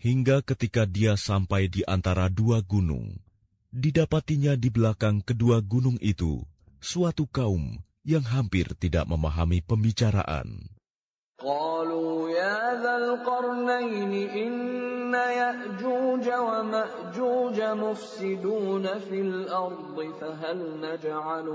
hingga ketika dia sampai di antara dua gunung, didapatinya di belakang kedua gunung itu suatu kaum yang hampir tidak memahami pembicaraan. قالوا يا ذا القرنين إن يأجوج ومأجوج مفسدون في الأرض فهل نجعل